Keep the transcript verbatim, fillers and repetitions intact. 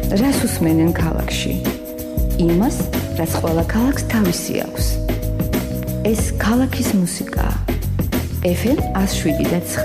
რას უსმენენ ქალაქში? იმას, რაც ყველა ქალაქს თავისი აქვს. ეს ქალაქის მუსიკაა. ეფ ემ one oh seven point nine